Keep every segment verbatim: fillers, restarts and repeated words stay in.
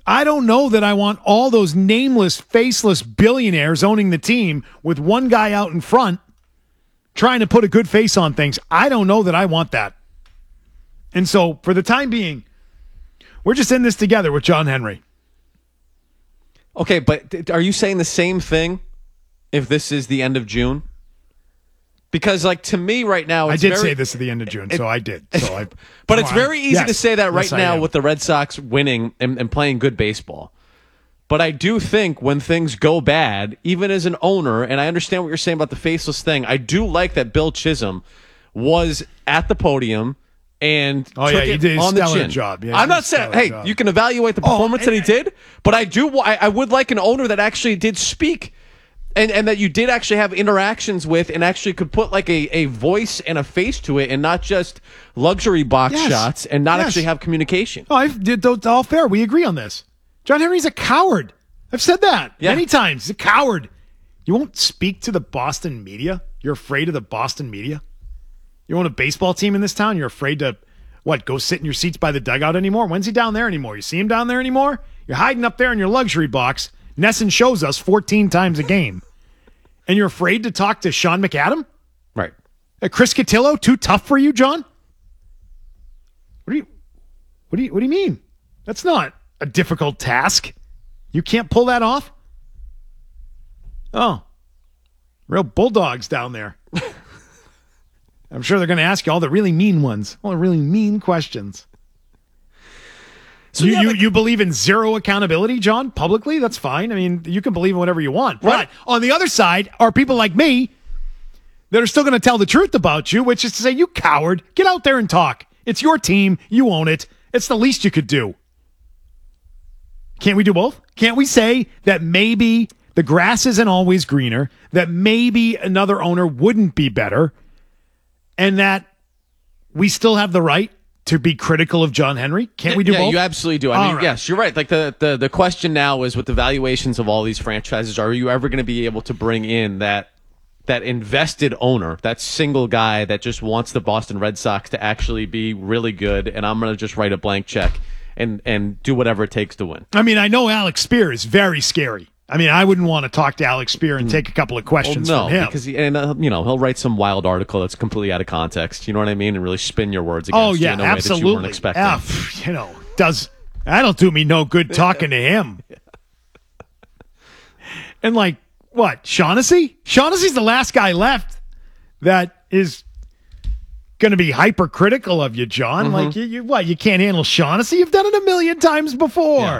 I don't know that I want all those nameless, faceless billionaires owning the team with one guy out in front trying to put a good face on things. I don't know that I want that. And so, for the time being, we're just in this together with John Henry. Okay, but are you saying the same thing if this is the end of June? Because, like, to me right now, it's I did very, say this at the end of June, it, so I did. So I, but no, it's very I, easy yes, to say that right yes, now with the Red Sox winning and, and playing good baseball. But I do think when things go bad, even as an owner, and I understand what you're saying about the faceless thing, I do like that Bill Chisholm was at the podium and oh, took yeah, it he did a on the stellar chin. job. Yeah, I'm not saying, hey, job. you can evaluate the performance oh, and, that he did, but I do. I, I would like an owner that actually did speak. And and that you did actually have interactions with and actually could put like a, a voice and a face to it and not just luxury box yes. shots and not yes. actually have communication. Oh, I've, it's all fair. We agree on this. John Henry's a coward. I've said that yeah. many times. He's a coward. You won't speak to the Boston media? You're afraid of the Boston media? You own a baseball team in this town? You're afraid to, what, go sit in your seats by the dugout anymore? When's he down there anymore? You see him down there anymore? You're hiding up there in your luxury box. Nesson shows us fourteen times a game. And you're afraid to talk to Sean McAdam? Right. Uh, Chris Cotillo, too tough for you, John? What do you what do you what do you mean? That's not a difficult task. You can't pull that off? Oh. Real bulldogs down there. I'm sure they're going to ask you all the really mean ones. All the really mean questions. So you, yeah, you, like, you believe in zero accountability, John, publicly? That's fine. I mean, you can believe in whatever you want. Right. But on the other side are people like me that are still going to tell the truth about you, which is to say, you coward, get out there and talk. It's your team. You own it. It's the least you could do. Can't we do both? Can't we say that maybe the grass isn't always greener, that maybe another owner wouldn't be better, and that we still have the right to be critical of John Henry? Can't we do yeah, both? You absolutely do. I all mean, right. yes, you're right. Like the, the, the question now is with the valuations of all these franchises, are you ever going to be able to bring in that that invested owner, that single guy that just wants the Boston Red Sox to actually be really good, and I'm going to just write a blank check and, and do whatever it takes to win? I mean, I know Alex Spear is very scary. I mean, I wouldn't want to talk to Alex Spear and take a couple of questions well, no, from him. because he, and uh, you know, he'll write some wild article that's completely out of context. You know what I mean? And really spin your words against oh, yeah, you in a absolutely. way that you weren't expecting. F, you know, does that'll do me no good talking to him. And like, what, Shaughnessy? Shaughnessy's the last guy left that is going to be hypercritical of you, John. Mm-hmm. Like, you, you, what, you can't handle Shaughnessy? You've done it a million times before. Yeah.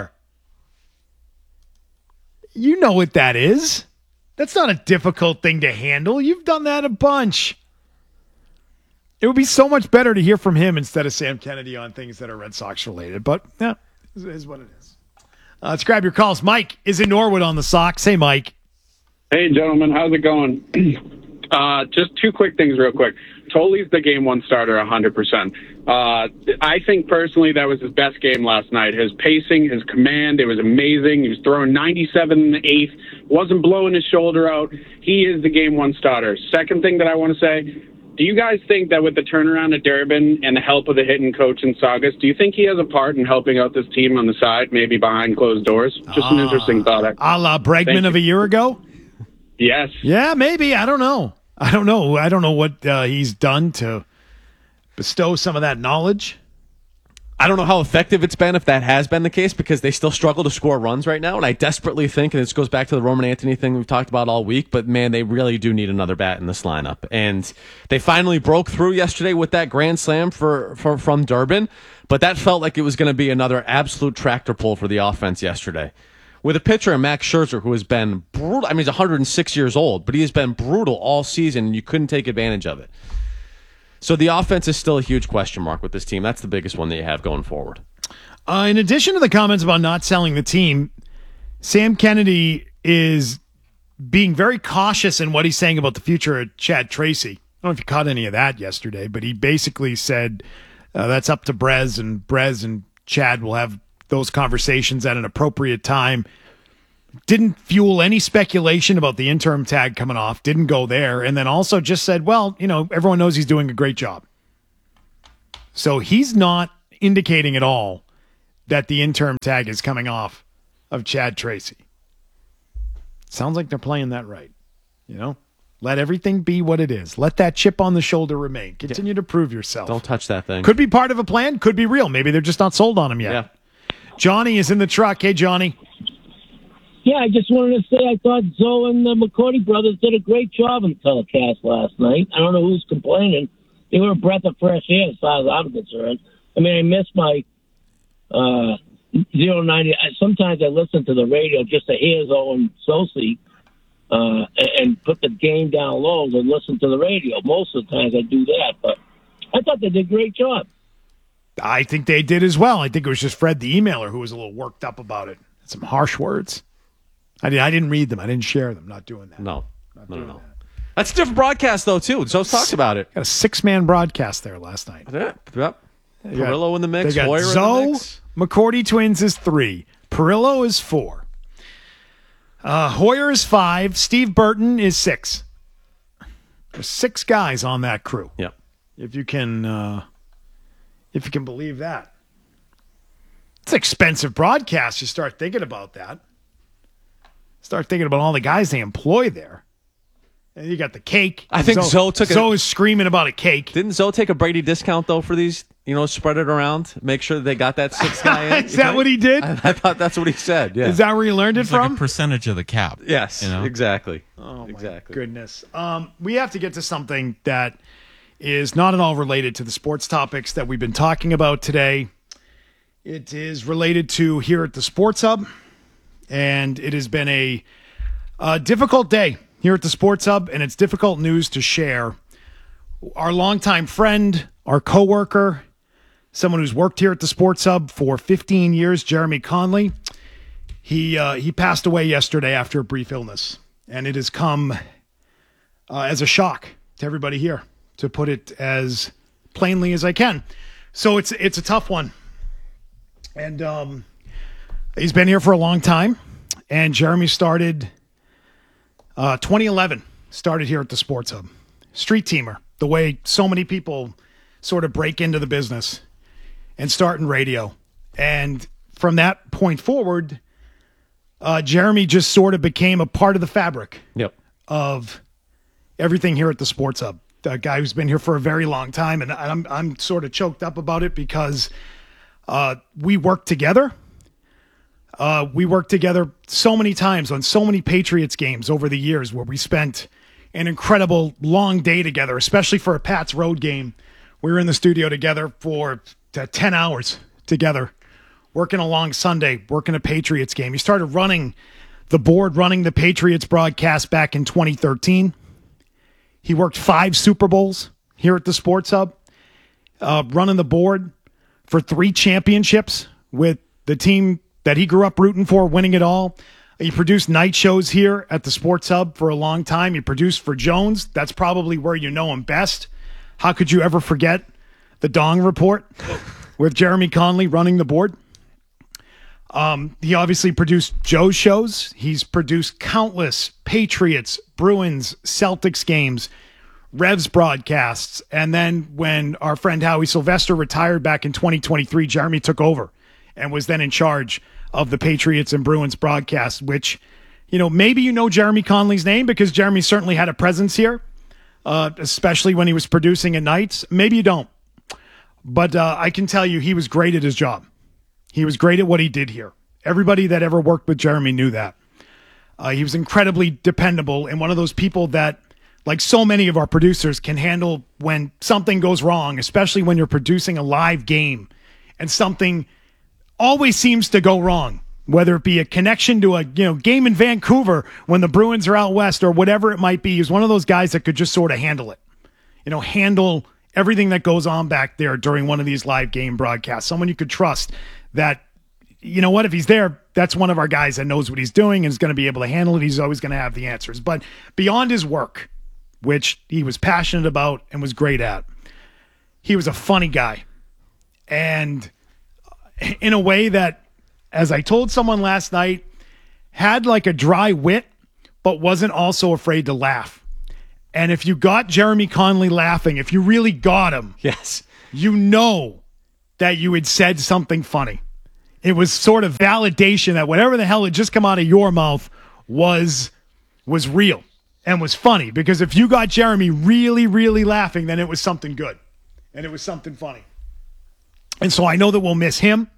You know what that is. That's not a difficult thing to handle. You've done that a bunch. It would be so much better to hear from him instead of Sam Kennedy on things that are Red Sox related. But, yeah, it is what it is. Uh, let's grab your calls. Mike is in Norwood on the Sox. Hey, Mike. Hey, gentlemen. How's it going? uh, just two quick things real quick. Totali's the game one starter one hundred percent. Uh, I think personally that was his best game last night. His pacing, his command, it was amazing. He was throwing ninety-seven in the eighth, wasn't blowing his shoulder out. He is the game one starter. Second thing that I want to say, do you guys think that with the turnaround at Durbin and the help of the hitting coach in Saugus, do you think he has a part in helping out this team on the side, maybe behind closed doors? Just uh, an interesting thought. A la Bregman of a year ago? Yes. Yeah, maybe. I don't know. I don't know. I don't know what uh, he's done to bestow some of that knowledge. I don't know how effective it's been if that has been the case because they still struggle to score runs right now. And I desperately think, and this goes back to the Roman Anthony thing we've talked about all week, but man, they really do need another bat in this lineup. And they finally broke through yesterday with that grand slam for, for from Durbin, but that felt like it was going to be another absolute tractor pull for the offense yesterday. With a pitcher, Max Scherzer, who has been brutal. I mean, he's one hundred six years old, but he has been brutal all season, and you couldn't take advantage of it. So the offense is still a huge question mark with this team. That's the biggest one that you have going forward. Uh, in addition to the comments about not selling the team, Sam Kennedy is being very cautious in what he's saying about the future of Chad Tracy. I don't know if you caught any of that yesterday, but he basically said uh, that's up to Brez, and Brez and Chad will have those conversations at an appropriate time. Didn't fuel any speculation about the interim tag coming off. Didn't go there. And then also just said, well, you know, everyone knows he's doing a great job. So he's not indicating at all that the interim tag is coming off of Chad Tracy. Sounds like they're playing that right. You know? Let everything be what it is. Let that chip on the shoulder remain. Continue yeah. to prove yourself. Don't touch that thing. Could be part of a plan. Could be real. Maybe they're just not sold on him yet. Yeah. Johnny is in the truck. Hey, Johnny. Yeah, I just wanted to say I thought Zoe and the McCourty brothers did a great job in the telecast last night. I don't know who's complaining. They were a breath of fresh air as far as I'm concerned. I mean, I miss my uh, zero ninety. I, sometimes I listen to the radio just to hear Zoe and Sosi. Uh, and, and put the game down low and listen to the radio. Most of the times I do that, but I thought they did a great job. I think they did as well. I think it was just Fred the emailer who was a little worked up about it. Some harsh words. I, did, I didn't read them. I didn't share them. Not doing that. No. Not no, doing no, no. That. That's a different broadcast, though, too. So talked about it. Got a six-man broadcast there last night. Yep. yep. Perillo in the mix. They got Hoyer Zoe, in the mix. McCourty twins is three. Perillo is four. Uh, Hoyer is five. Steve Burton is six. There's six guys on that crew. Yep. If you can, uh, if you can believe that, it's an expensive broadcast. You start thinking about that. Start thinking about all the guys they employ there. And you got the cake. I think Zoe, Zoe took. Zoe a, is screaming about a cake. Didn't Zoe take a Brady discount though for these? You know, spread it around. Make sure that they got that six guy in. Is that think? What he did? I, I thought that's what he said. Yeah. Is that where he learned it it's from? Like a percentage of the cap. Yes. You know? Exactly. Oh my exactly. goodness. Um, we have to get to something that is not at all related to the sports topics that we've been talking about today. It is related to here at the Sports Hub, and it has been a, a difficult day here at the Sports Hub, and it's difficult news to share. Our longtime friend, our coworker, someone who's worked here at the Sports Hub for fifteen years, Jeremy Conley, he uh, he passed away yesterday after a brief illness, and it has come uh, as a shock to everybody here, to put it as plainly as I can. So it's it's a tough one, and um, he's been here for a long time, and Jeremy started. Uh, twenty eleven started here at the Sports Hub. Street teamer, the way so many people sort of break into the business and start in radio. And from that point forward, uh, Jeremy just sort of became a part of the fabric yep. of everything here at the Sports Hub. A guy who's been here for a very long time, and I'm I'm sort of choked up about it because uh, we work together. Uh, we worked together so many times on so many Patriots games over the years where we spent an incredible long day together, especially for a Pats road game. We were in the studio together for uh, ten hours together, working a long Sunday, working a Patriots game. He started running the board, running the Patriots broadcast back in twenty thirteen. He worked five Super Bowls here at the Sports Hub, uh, running the board for three championships with the team that he grew up rooting for, winning it all. He produced night shows here at the Sports Hub for a long time. He produced for Jones. That's probably where you know him best. How could you ever forget the Dong Report with Jeremy Conley running the board? Um, he obviously produced Joe's shows. He's produced countless Patriots, Bruins, Celtics games, Revs broadcasts. And then when our friend Howie Sylvester retired back in twenty twenty-three, Jeremy took over and was then in charge of the Patriots and Bruins broadcast, which, you know, maybe you know Jeremy Conley's name because Jeremy certainly had a presence here, uh, especially when he was producing at nights. Maybe you don't. But uh, I can tell you he was great at his job. He was great at what he did here. Everybody that ever worked with Jeremy knew that. Uh, he was incredibly dependable and one of those people that, like so many of our producers, can handle when something goes wrong, especially when you're producing a live game and something always seems to go wrong, whether it be a connection to a you know game in Vancouver when the Bruins are out west or whatever it might be. He's one of those guys that could just sort of handle it, you know, handle everything that goes on back there during one of these live game broadcasts. Someone you could trust that, you know what, if he's there, that's one of our guys that knows what he's doing and is going to be able to handle it. He's always going to have the answers. But beyond his work, which he was passionate about and was great at, he was a funny guy. And in a way that, as I told someone last night, had like a dry wit, but wasn't also afraid to laugh. And if you got Jeremy Conley laughing, if you really got him, yes, you know that you had said something funny. it was sort of validation that whatever the hell had just come out of your mouth was was real and was funny. Because if you got Jeremy really, really laughing, then it was something good. And it was something funny. And so I know that we'll miss him.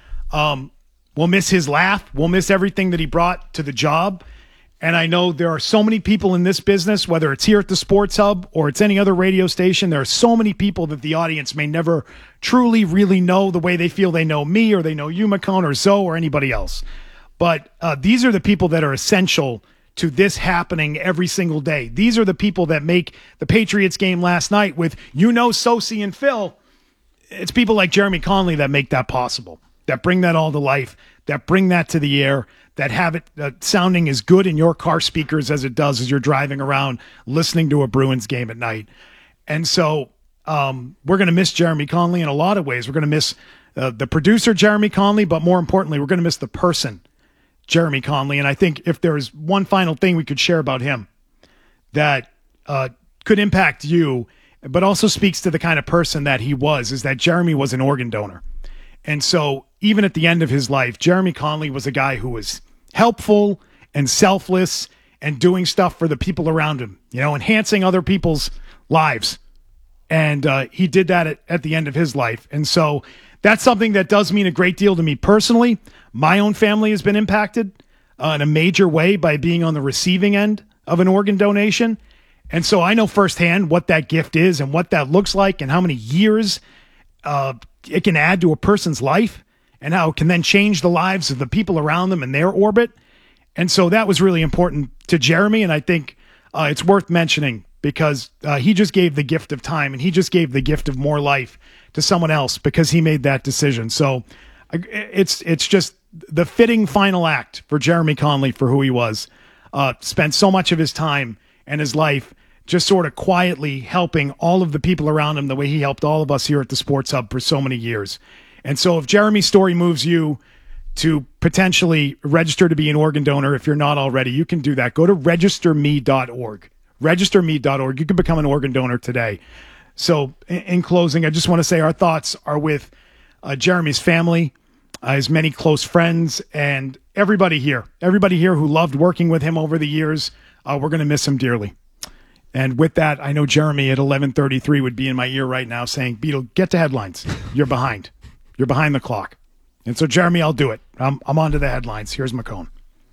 Um, we'll miss his laugh. We'll miss everything that he brought to the job. And I know there are so many people in this business, whether it's here at the Sports Hub or it's any other radio station, there are so many people that the audience may never truly, really know the way they feel they know me or they know you, McCone, or Zoe, or anybody else. But uh, these are the people that are essential to this happening every single day. These are the people that make the Patriots game last night with, you know, Sosi and Phil. It's people like Jeremy Conley that make that possible, that bring that all to life, that bring that to the air, that have it uh, sounding as good in your car speakers as it does as you're driving around listening to a Bruins game at night. And so um, we're going to miss Jeremy Conley in a lot of ways. We're going to miss uh, the producer, Jeremy Conley, but more importantly, we're going to miss the person, Jeremy Conley. And I think if there's one final thing we could share about him that uh, could impact you, but also speaks to the kind of person that he was, is that Jeremy was an organ donor. And so even at the end of his life, Jeremy Conley was a guy who was helpful and selfless and doing stuff for the people around him, you know, enhancing other people's lives. And uh, he did that at, at the end of his life. And so that's something that does mean a great deal to me personally. My own family has been impacted uh, in a major way by being on the receiving end of an organ donation. And so I know firsthand what that gift is and what that looks like and how many years uh, it can add to a person's life and how it can then change the lives of the people around them in their orbit. And so that was really important to Jeremy. And I think uh, it's worth mentioning because uh, he just gave the gift of time and he just gave the gift of more life to someone else because he made that decision. So it's, it's just the fitting final act for Jeremy Conley for who he was. Uh, spent so much of his time and his life just sort of quietly helping all of the people around him the way he helped all of us here at the Sports Hub for so many years. And so if Jeremy's story moves you to potentially register to be an organ donor, if you're not already, you can do that. Go to register me dot org. register me dot org. You can become an organ donor today. So in, in closing, I just want to say our thoughts are with uh, Jeremy's family, uh, his many close friends, and everybody here. Everybody here who loved working with him over the years. Uh, we're going to miss him dearly. And with that, I know Jeremy at eleven thirty-three would be in my ear right now saying, Beetle, get to headlines. You're behind. You're behind the clock. And so, Jeremy, I'll do it. I'm, I'm on to the headlines. Here's McCone.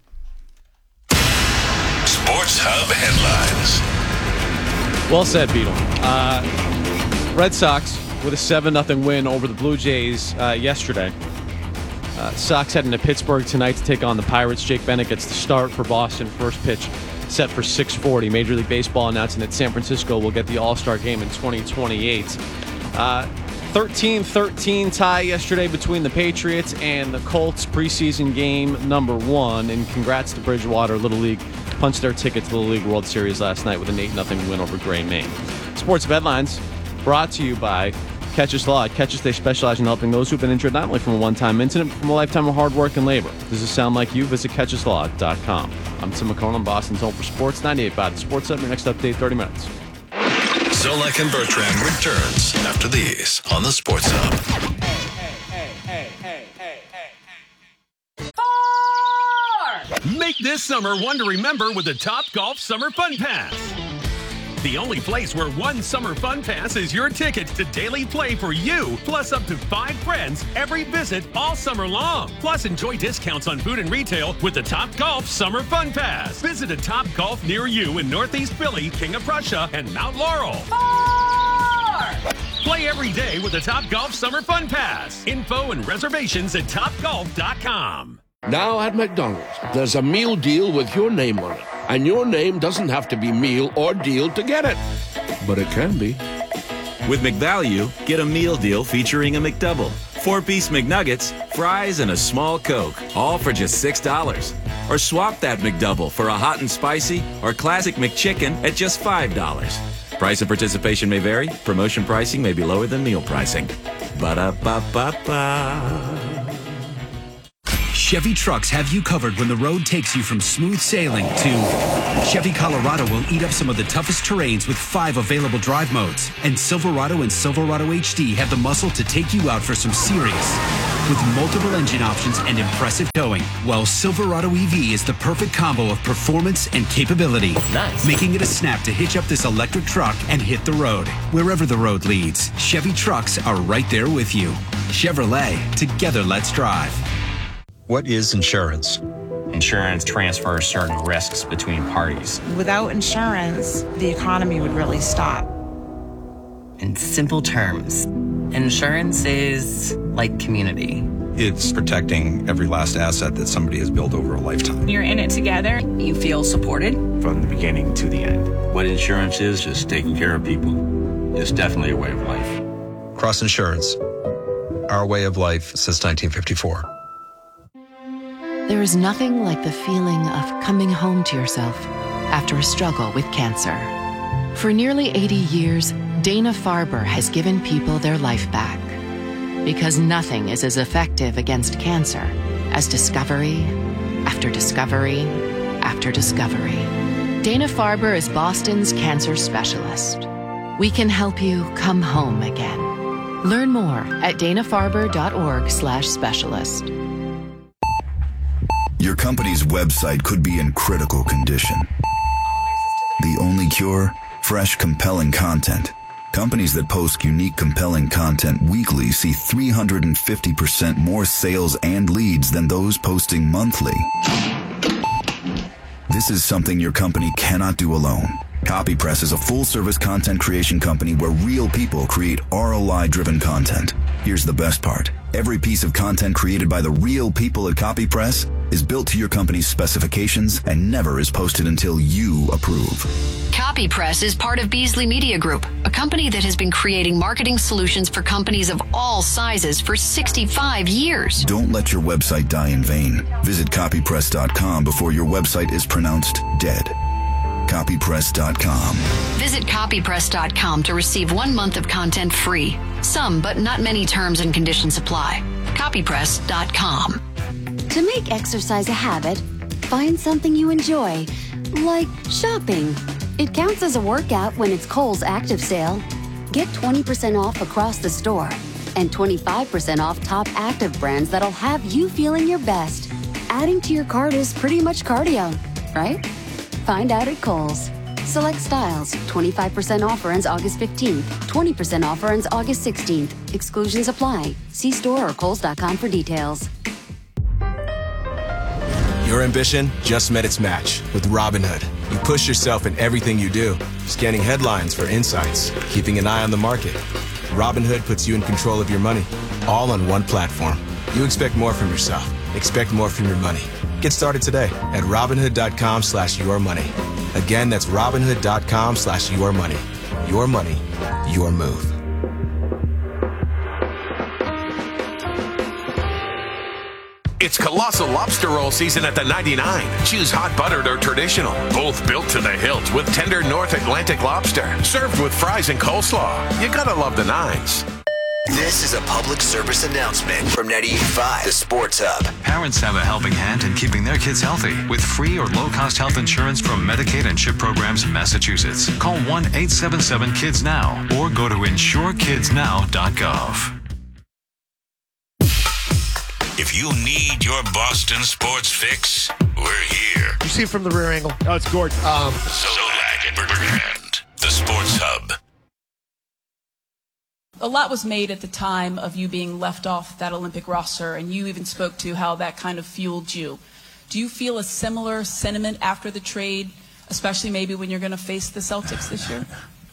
Sports Hub headlines. Well said, Beetle. Uh, Red Sox with a seven nothing win over the Blue Jays uh, yesterday. Uh, Sox heading to Pittsburgh tonight to take on the Pirates. Jake Bennett gets the start for Boston. First pitch set for six forty. Major League Baseball announcing that San Francisco will get the All-Star game in twenty twenty-eight. Uh, thirteen thirteen tie yesterday between the Patriots and the Colts, preseason game number one. And congrats to Bridgewater. Little League punched their ticket to the Little League World Series last night with an eight nothing win over Gray, Maine. Sports Headlines brought to you by Catchers Law. At Catchers, they specialize in helping those who've been injured not only from a one-time incident, but from a lifetime of hard work and labor. Does this sound like you? Visit catchers law dot com. I'm Tim McCone. I'm Boston's home for sports. ninety-eight point five The Sports Hub. Your next update, thirty minutes. Zolak and Bertrand returns after these on the Sports Hub. Hey, hey, hey, hey, hey, hey. Four! Make this summer one to remember with the Top Golf Summer Fun Pass. The only place where one summer fun pass is your ticket to daily play for you, plus up to five friends every visit all summer long. Plus enjoy discounts on food and retail with the Top Golf Summer Fun Pass. Visit a Top Golf near you in Northeast Philly, King of Prussia, and Mount Laurel. Four! Play every day with the Top Golf Summer Fun Pass. Info and reservations at top golf dot com. Now at McDonald's, there's a meal deal with your name on it. And your name doesn't have to be meal or deal to get it. But it can be. With McValue, get a meal deal featuring a McDouble, four-piece McNuggets, fries, and a small Coke, all for just six dollars. Or swap that McDouble for a hot and spicy or classic McChicken at just five dollars. Price and participation may vary. Promotion pricing may be lower than meal pricing. Ba-da-ba-ba-ba. Chevy trucks have you covered when the road takes you from smooth sailing to Chevy Colorado will eat up some of the toughest terrains with five available drive modes. And Silverado and Silverado H D have the muscle to take you out for some serious with multiple engine options and impressive towing, while Silverado E V is the perfect combo of performance and capability. Nice. Making it a snap to hitch up this electric truck and hit the road. Wherever the road leads, Chevy trucks are right there with you. Chevrolet, together let's drive. What is insurance? Insurance transfers certain risks between parties. Without insurance, the economy would really stop. In simple terms, insurance is like community. It's protecting every last asset that somebody has built over a lifetime. You're in it together. You feel supported from the beginning to the end. What insurance is, just taking care of people. It's definitely a way of life. Cross Insurance, our way of life since nineteen fifty-four. There is nothing like the feeling of coming home to yourself after a struggle with cancer. For nearly eighty years, Dana-Farber has given people their life back. Because nothing is as effective against cancer as discovery after discovery after discovery. Dana-Farber is Boston's cancer specialist. We can help you come home again. Learn more at dana farber dot org slash specialist. Your company's website could be in critical condition. The only cure? Fresh, compelling content. Companies that post unique, compelling content weekly see three hundred fifty percent more sales and leads than those posting monthly. This is something your company cannot do alone. CopyPress is a full-service content creation company where real people create R O I-driven content. Here's the best part. Every piece of content created by the real people at CopyPress is built to your company's specifications and never is posted until you approve. CopyPress is part of Beasley Media Group, a company that has been creating marketing solutions for companies of all sizes for sixty-five years. Don't let your website die in vain. Visit copypress dot com before your website is pronounced dead. copypress dot com. Visit copypress dot com to receive one month of content free. Some, but not many terms and conditions apply. copypress dot com. To make exercise a habit, find something you enjoy, like shopping. It counts as a workout when it's Kohl's Active Sale. Get twenty percent off across the store and twenty-five percent off top active brands that'll have you feeling your best. Adding to your cart is pretty much cardio, right? Find out at Kohl's. Select styles. twenty-five percent offer ends August fifteenth. twenty percent offer ends August sixteenth. Exclusions apply. See store or kohls dot com for details. Your ambition just met its match with Robinhood. You push yourself in everything you do, scanning headlines for insights, keeping an eye on the market. Robinhood puts you in control of your money, all on one platform. You expect more from yourself. Expect more from your money. Get started today at Robinhood dot com slash your money. Again, that's Robinhood dot com slash your money. Your money, your move. It's Colossal Lobster Roll season at the ninety-nine. Choose hot buttered or traditional. Both built to the hilt with tender North Atlantic lobster. Served with fries and coleslaw. You gotta love the nines. This is a public service announcement from ninety-eight point five, the Sports Hub. Parents have a helping hand in keeping their kids healthy with free or low-cost health insurance from Medicaid and CHIP programs in Massachusetts. Call one eight seven seven kids now or go to insure kids now dot gov. If you need your Boston sports fix, we're here. You see it from the rear angle? Oh, it's gorgeous. Um, Solak and Bertrand, the Sports Hub. A lot was made at the time of you being left off that Olympic roster, and you even spoke to how that kind of fueled you. Do you feel a similar sentiment after the trade, especially maybe when you're going to face the Celtics this year?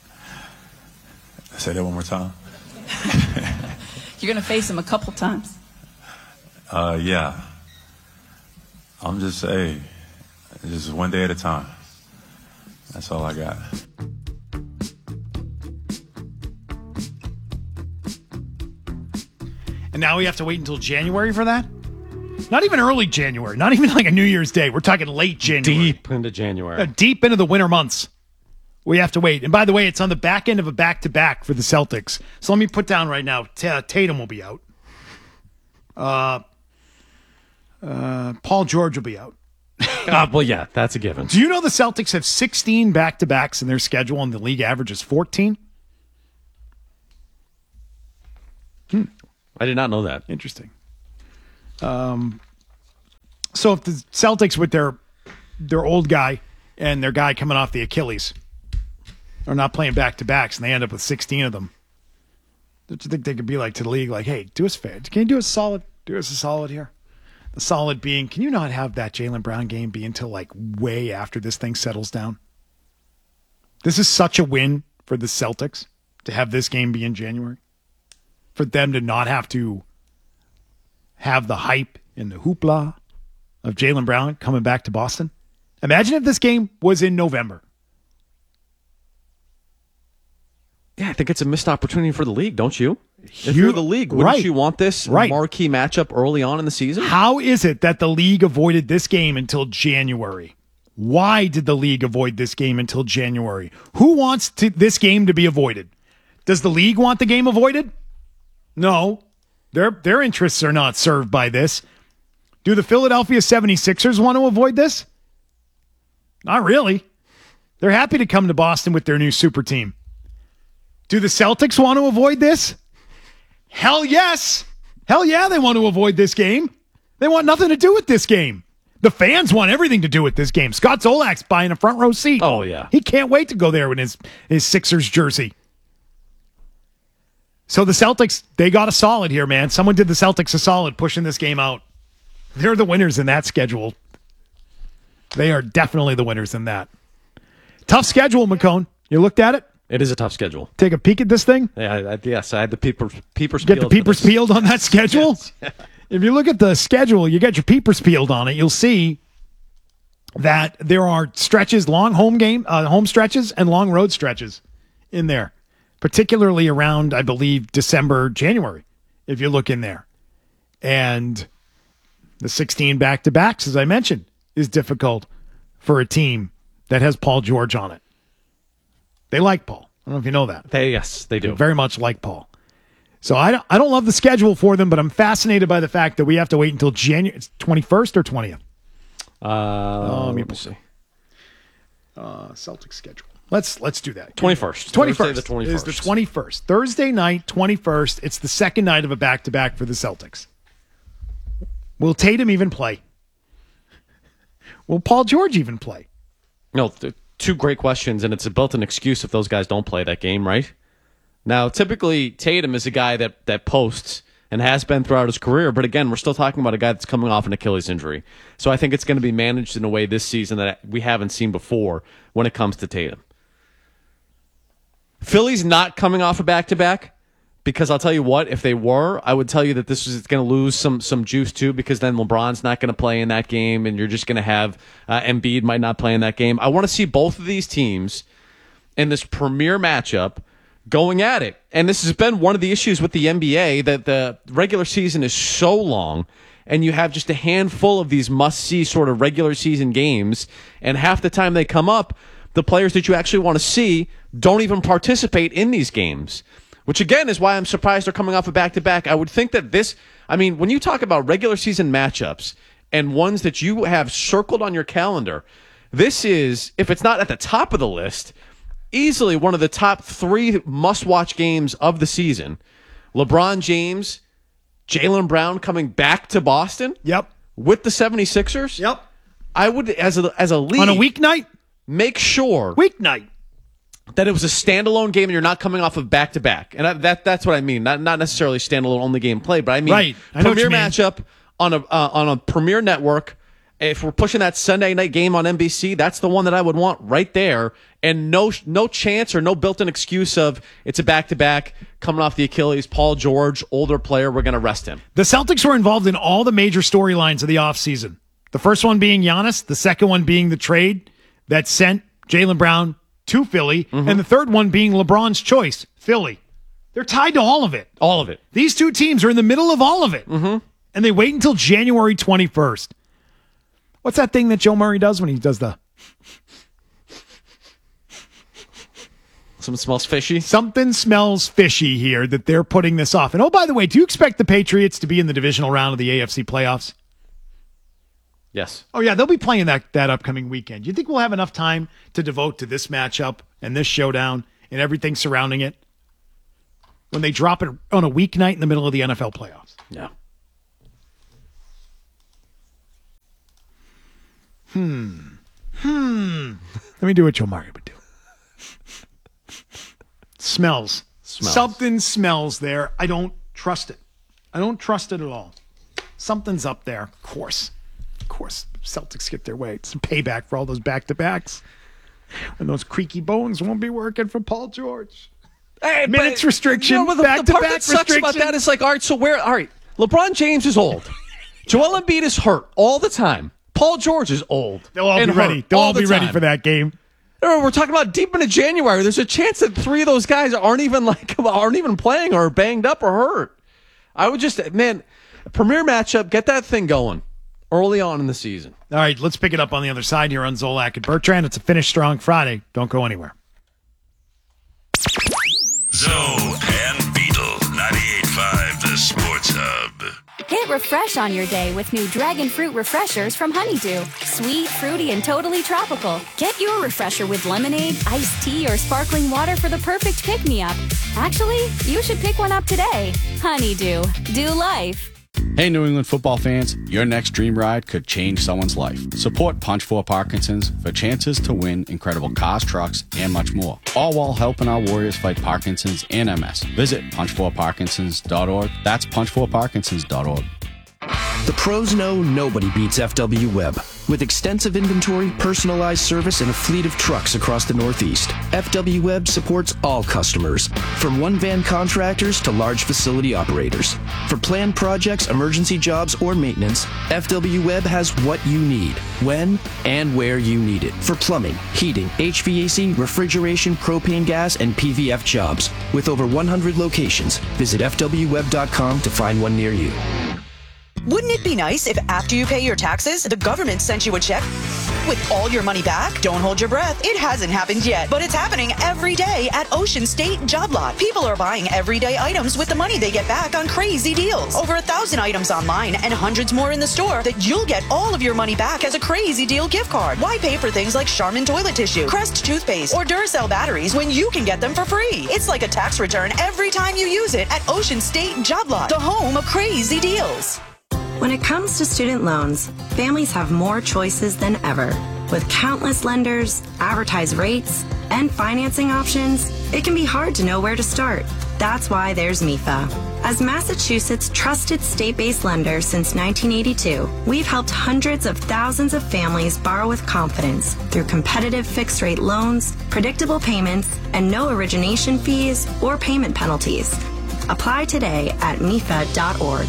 Say that one more time. You're going to face them a couple times. Uh, yeah. I'm just, hey, just one day at a time. That's all I got. And now we have to wait until January for that? Not even early January. Not even like a New Year's Day. We're talking late January. Deep into January. Uh, deep into the winter months. We have to wait. And by the way, it's on the back end of a back-to-back for the Celtics. So let me put down right now, T- Tatum will be out. Uh... Uh, Paul George will be out. uh, well, yeah, that's a given. Do you know the Celtics have sixteen back-to-backs in their schedule and the league average is fourteen? Hmm. I did not know that. Interesting. Um, so if the Celtics with their their old guy and their guy coming off the Achilles are not playing back-to-backs and they end up with sixteen of them, don't you think they could be like to the league, like, hey, do us fair. Can you do us solid? Do us a solid here. The solid being, can you not have that Jaylen Brown game be until like way after this thing settles down? This is such a win for the Celtics to have this game be in January. For them to not have to have the hype and the hoopla of Jaylen Brown coming back to Boston. Imagine if this game was in November. Yeah, I think it's a missed opportunity for the league, don't you? If You- you're the league, wouldn't right. you want this Right. marquee matchup early on in the season? How is it that the league avoided this game until January? Why did the league avoid this game until January? Who wants to, this game to be avoided? Does the league want the game avoided? No. Their, their interests are not served by this. Do the Philadelphia seventy-sixers want to avoid this? Not really. They're happy to come to Boston with their new super team. Do the Celtics want to avoid this? Hell yes. Hell yeah, they want to avoid this game. They want nothing to do with this game. The fans want everything to do with this game. Scott Zolak's buying a front row seat. Oh, yeah. He can't wait to go there in his, his Sixers jersey. So the Celtics, they got a solid here, man. Someone did the Celtics a solid pushing this game out. They're the winners in that schedule. They are definitely the winners in that. Tough schedule, McCone. You looked at it? It is a tough schedule. Take a peek at this thing? Yeah, I, yes, I had the peepers, peepers Get the peeled for peepers this. peeled on that schedule? Yes. If you look at the schedule, you get your peepers peeled on it, you'll see that there are stretches, long home game, uh, home stretches and long road stretches in there, particularly around, I believe, December, January, if you look in there. And the sixteen back-to-backs, as I mentioned, is difficult for a team that has Paul George on it. They like Paul. I don't know if you know that. They, yes, they do. They very much like Paul. So I don't, I don't love the schedule for them, but I'm fascinated by the fact that we have to wait until January. It's twenty-first or twentieth? Uh, Oh, let me let me see. Uh, Celtics schedule. Let's let's do that. twenty-first. twenty-first. Thursday the twenty-first. Is the twenty-first. Thursday night, twenty-first. It's the second night of a back-to-back for the Celtics. Will Tatum even play? Will Paul George even play? No, th- two great questions, and it's a built-in excuse if those guys don't play that game, right? Now, typically, Tatum is a guy that, that posts and has been throughout his career, but again, we're still talking about a guy that's coming off an Achilles injury. So I think it's going to be managed in a way this season that we haven't seen before when it comes to Tatum. Philly's not coming off a back-to-back, because I'll tell you what, if they were, I would tell you that this is going to lose some some juice too, because then LeBron's not going to play in that game, and you're just going to have uh, Embiid might not play in that game. I want to see both of these teams in this premier matchup going at it. And this has been one of the issues with the N B A, that the regular season is so long, and you have just a handful of these must-see sort of regular season games, and half the time they come up, the players that you actually want to see don't even participate in these games. Which, again, is why I'm surprised they're coming off a back-to-back. I would think that this, I mean, when you talk about regular season matchups and ones that you have circled on your calendar, this is, if it's not at the top of the list, easily one of the top three must-watch games of the season. LeBron James, Jaylen Brown coming back to Boston. Yep. With the seventy-sixers. Yep. I would, as a, as a league. On a weeknight? Make sure. Weeknight. That it was a standalone game and you're not coming off of back-to-back. And I, that that's what I mean. Not not necessarily standalone only game play, but I mean right. I know premier what you mean. matchup on a uh, on a premier network. If we're pushing that Sunday night game on N B C, that's the one that I would want right there. And no no chance or no built-in excuse of it's a back-to-back coming off the Achilles. Paul George, older player, we're going to rest him. The Celtics were involved in all the major storylines of the offseason. The first one being Giannis, the second one being the trade that sent Jaylen Brown to Philly, mm-hmm. and the third one being LeBron's choice, Philly. They're tied to all of it. All of it. These two teams are in the middle of all of it. Mm-hmm. And they wait until January twenty-first. What's that thing that Joe Murray does when he does the... Something smells fishy? Something smells fishy here that they're putting this off. And oh, by the way, do you expect the Patriots to be in the divisional round of the A F C playoffs? Yes. Oh, yeah, they'll be playing that, that upcoming weekend. Do you think we'll have enough time to devote to this matchup and this showdown and everything surrounding it when they drop it on a weeknight in the middle of the N F L playoffs? Yeah. Hmm. Hmm. Let me do what Joe Mario would do. Smells. Smells. Something smells there. I don't trust it. I don't trust it at all. Something's up there. Of course. Of course. Celtics get their way. It's a payback for all those back-to-backs. And those creaky bones won't be working for Paul George. Hey, Minutes but, restriction, you know, the, back the to part back that sucks restriction. about that is like, all right, so where, all right, LeBron James is old. Joel Embiid is hurt all the time. Paul George is old. They'll all and be ready. They'll all all the be ready time. for that game. We're talking about deep into January. There's a chance that three of those guys aren't even like aren't even playing or banged up or hurt. I would just, man, premier matchup, get that thing going early on in the season. All right, let's pick it up on the other side here on Zolak and Bertrand. It's a Finish Strong Friday. Don't go anywhere. Zoe and Beetle, ninety-eight point five, the Sports Hub. Hit refresh on your day with new Dragon Fruit Refreshers from Honeydew. Sweet, fruity, and totally tropical. Get your refresher with lemonade, iced tea, or sparkling water for the perfect pick-me-up. Actually, you should pick one up today. Honeydew. Do life. Hey, New England football fans, your next dream ride could change someone's life. Support Punch for Parkinson's for chances to win incredible cars, trucks, and much more. All while helping our warriors fight Parkinson's and M S. Visit punch for parkinsons dot org. That's punch for parkinsons dot org. The pros know nobody beats F W Web. With extensive inventory, personalized service, and a fleet of trucks across the Northeast, F W Web supports all customers, from one-van contractors to large facility operators. For planned projects, emergency jobs, or maintenance, F W Web has what you need, when and where you need it. For plumbing, heating, H V A C, refrigeration, propane gas, and P V F jobs. With over one hundred locations, visit F W web dot com to find one near you. Wouldn't it be nice if after you pay your taxes, the government sent you a check with all your money back? Don't hold your breath. It hasn't happened yet, but it's happening every day at Ocean State Job Lot. People are buying everyday items with the money they get back on crazy deals. Over a thousand items online and hundreds more in the store that you'll get all of your money back as a crazy deal gift card. Why pay for things like Charmin toilet tissue, Crest toothpaste, or Duracell batteries when you can get them for free? It's like a tax return every time you use it at Ocean State Job Lot, the home of crazy deals. When it comes to student loans, families have more choices than ever. With countless lenders, advertised rates, and financing options, it can be hard to know where to start. That's why there's M I F A. As Massachusetts' trusted state-based lender since nineteen eighty-two, we've helped hundreds of thousands of families borrow with confidence through competitive fixed-rate loans, predictable payments, and no origination fees or payment penalties. Apply today at M I F A dot org.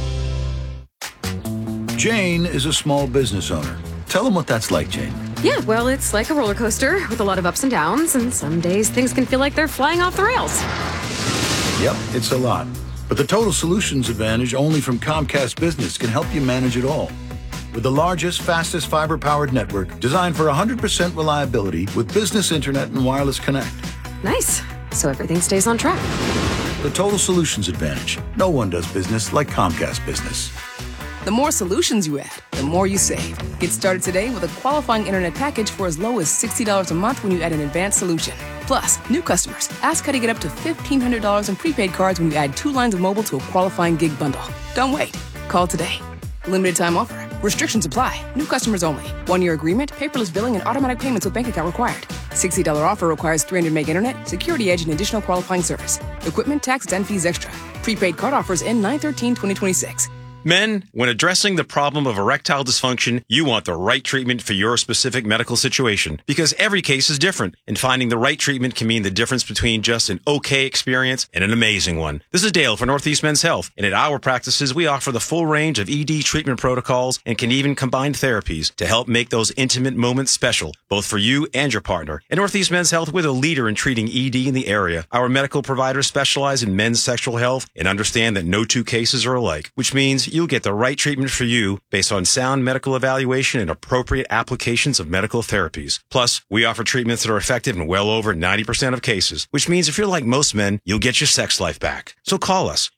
Jane is a small business owner. Tell them what that's like, Jane. Yeah, well, it's like a roller coaster with a lot of ups and downs, and some days things can feel like they're flying off the rails. Yep, it's a lot. But the Total Solutions Advantage only from Comcast Business can help you manage it all. With the largest, fastest fiber-powered network designed for one hundred percent reliability with business internet and wireless connect. Nice. So everything stays on track. The Total Solutions Advantage. No one does business like Comcast Business. The more solutions you add, the more you save. Get started today with a qualifying internet package for as low as sixty dollars a month when you add an advanced solution. Plus, new customers, ask how to get up to fifteen hundred dollars in prepaid cards when you add two lines of mobile to a qualifying gig bundle. Don't wait. Call today. Limited time offer. Restrictions apply. New customers only. One-year agreement, paperless billing, and automatic payments with bank account required. sixty dollars offer requires three hundred meg internet, security edge, and additional qualifying service. Equipment, taxes, and fees extra. Prepaid card offers end nine thirteen twenty twenty-six. Men, when addressing the problem of erectile dysfunction, you want the right treatment for your specific medical situation because every case is different, and finding the right treatment can mean the difference between just an okay experience and an amazing one. This is Dale for Northeast Men's Health, and at our practices, we offer the full range of E D treatment protocols and can even combine therapies to help make those intimate moments special, both for you and your partner. At Northeast Men's Health, we're the leader in treating E D in the area. Our medical providers specialize in men's sexual health and understand that no two cases are alike, which means you'll get the right treatment for you based on sound medical evaluation and appropriate applications of medical therapies. Plus, we offer treatments that are effective in well over ninety percent of cases, which means if you're like most men, you'll get your sex life back. So call us.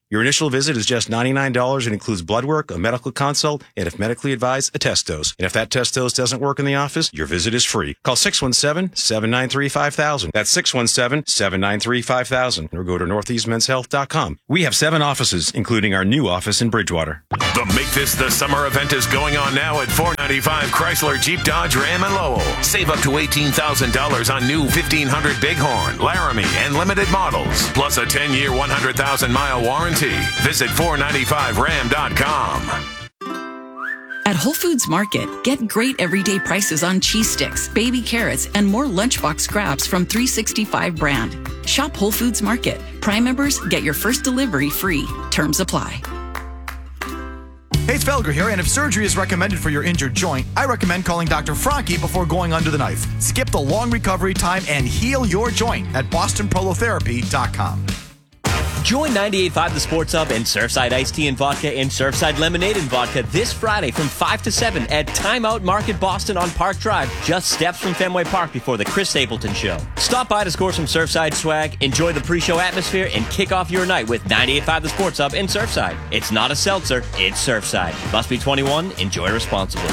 Your initial visit is just ninety-nine dollars and includes blood work, a medical consult, and if medically advised, a test dose. And if that test dose doesn't work in the office, your visit is free. Call six one seven, seven nine three, five thousand. That's six one seven, seven nine three, five thousand. Or go to northeast men's health dot com. We have seven offices, including our new office in Bridgewater. The Make This the Summer event is going on now at four ninety-five Chrysler, Jeep, Dodge, Ram, and Lowell. Save up to eighteen thousand dollars on new fifteen hundred Bighorn, Laramie, and limited models. Plus a ten-year, one hundred thousand mile warranty. Visit four ninety-five ram dot com. At Whole Foods Market, get great everyday prices on cheese sticks, baby carrots, and more lunchbox scraps from three sixty-five brand. Shop Whole Foods Market. Prime members get your first delivery free. Terms apply. Hey, it's Felger here, and if surgery is recommended for your injured joint, I recommend calling Doctor Franke before going under the knife. Skip the long recovery time and heal your joint at boston prolotherapy dot com. Join ninety-eight point five The Sports Hub and Surfside Iced Tea and Vodka and Surfside Lemonade and Vodka this Friday from five to seven at Time Out Market Boston on Park Drive, just steps from Fenway Park before the Chris Stapleton Show. Stop by to score some Surfside swag, enjoy the pre-show atmosphere, and kick off your night with ninety-eight point five The Sports Hub and Surfside. It's not a seltzer, it's Surfside. Must be twenty-one. Enjoy responsibly.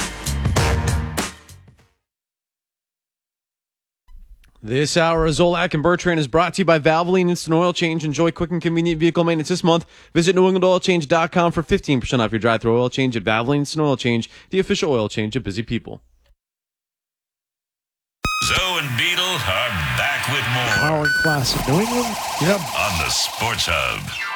This hour of Zolak and Bertrand is brought to you by Valvoline Instant Oil Change. Enjoy quick and convenient vehicle maintenance this month. Visit new england oil change dot com for fifteen percent off your drive-thru oil change at Valvoline Instant Oil Change, the official oil change of busy people. Zoe and Beetle are back with more. Power Classic New England. Yep. On the Sports Hub.